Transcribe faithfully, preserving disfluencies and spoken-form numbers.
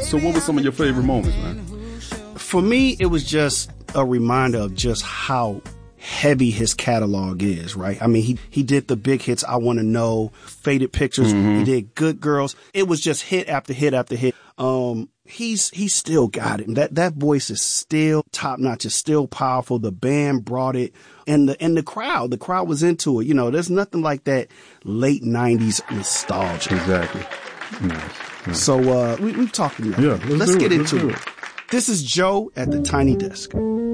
So what were some of your favorite moments, man? For me, it was just a reminder of just how heavy his catalog is, right? I mean, he, he did the big hits, I Want to Know, Faded Pictures. Mm-hmm. He did Good Girls. It was just hit after hit after hit. Um, he's, he's still got it. That, that voice is still top notch. It's still powerful. The band brought it, and the, and the crowd, the crowd was into it. You know, there's nothing like that late nineties nostalgia. Exactly. Nice. Nice. So, uh, we, we've talked enough. Yeah, let's, let's get it. into let's it. This is Joe at the Tiny Desk.